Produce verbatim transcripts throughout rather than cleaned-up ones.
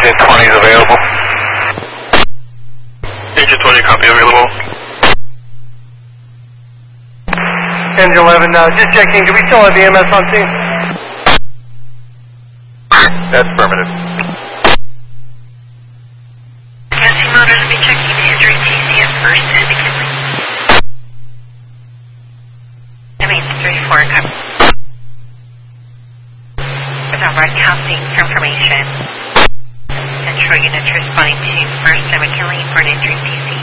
Engine twenty is available. Engine twenty, copy, available. Engine eleven, uh, just checking, do we still have E M S on scene? That's affirmative. Cassie Motors will be checking the injury T C at first and McKinley. I mean, three four, copy. Without broadcasting for information. Central units responding to first and McKinley for an injury T C.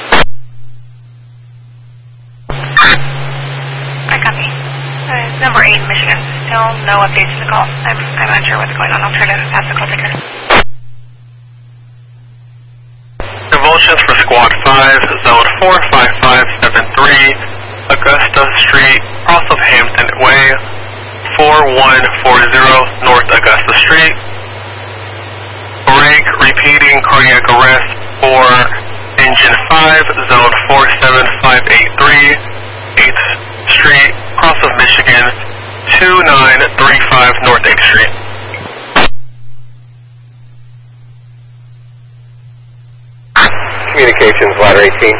I copy. Uh, number eight, Michigan. Still no updates to the call. I'm, I'm not sure what's going on. I'll try to pass the call taker. Convulsions for Squad five, Zone four five five seven three, Augusta Street, cross of Hampton Way, four one four zero North Augusta Street. Break, repeating, cardiac arrest for Engine five, Zone four seven five eight three, eighth Street, cross of Michigan, two nine three five North eighth Street. Communications, ladder eighteen.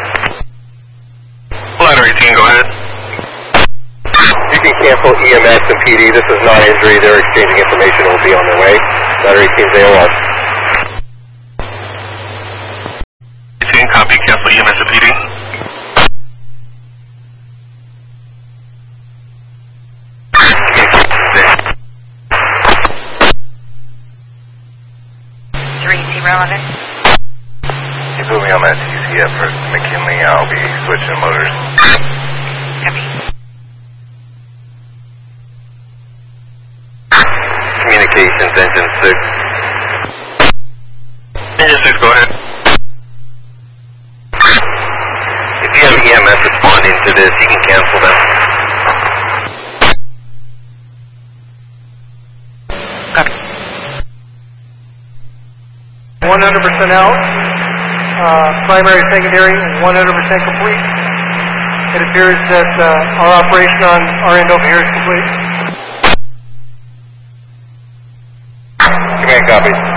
Ladder eighteen, go ahead. You can cancel E M S and P D. This is not injury. They're exchanging information. It will be on their way. Ladder eighteen is A O S. eighteen, copy. Cancel E M S and P D. three zero eleven. You put me on that T C at first, McKinley. I'll be switching motors. Copy. Communications, engine six. Engine six, go ahead. If you have E M S responding to this, you can cancel them. Copy. one hundred percent out. Uh, primary, secondary is one hundred percent complete. It appears that uh, our operation on our end over here is complete. Command copy.